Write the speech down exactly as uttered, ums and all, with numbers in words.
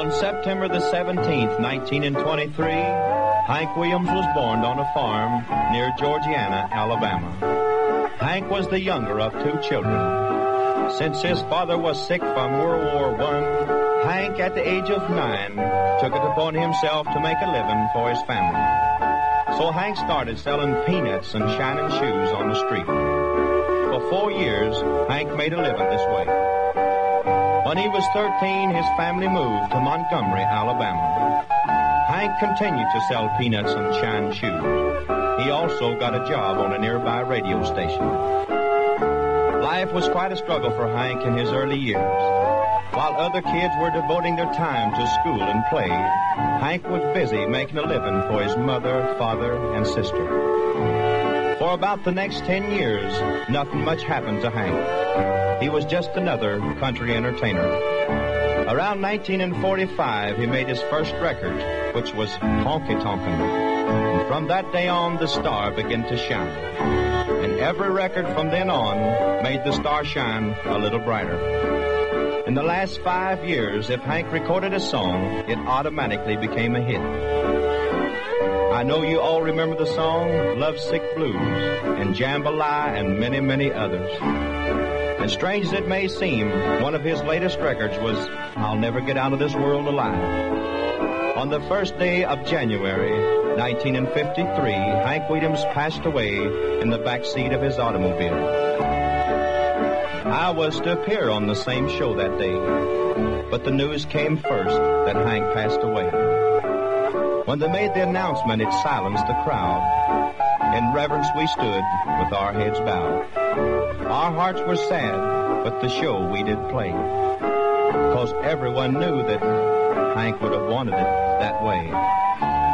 On September the seventeenth, nineteen twenty-three, Hank Williams was born on a farm near Georgiana, Alabama. Hank was the younger of two children. Since his father was sick from World War One, Hank, at the age of nine, took it upon himself to make a living for his family. So Hank started selling peanuts and shining shoes on the street. For four years, Hank made a living this way. When he was thirteen, his family moved to Montgomery, Alabama. Hank continued to sell peanuts and shine shoes. He also got a job on a nearby radio station. Life was quite a struggle for Hank in his early years. While other kids were devoting their time to school and play, Hank was busy making a living for his mother, father, and sister. For about the next ten years, nothing much happened to Hank. He was just another country entertainer. Around nineteen forty-five, he made his first record, which was Honky Tonkin'. And from that day on, the star began to shine. And every record from then on made the star shine a little brighter. In the last five years, if Hank recorded a song, it automatically became a hit. I know you all remember the song Lovesick Blues and Jambalaya and many, many others. And strange as it may seem, one of his latest records was I'll Never Get Out of This World Alive. On the first day of January, nineteen fifty-three, Hank Williams passed away in the back seat of his automobile. I was to appear on the same show that day, but the news came first that Hank passed away. When they made the announcement, it silenced the crowd. In reverence we stood with our heads bowed. Our hearts were sad, but the show we did play, 'cause everyone knew that Hank would have wanted it that way.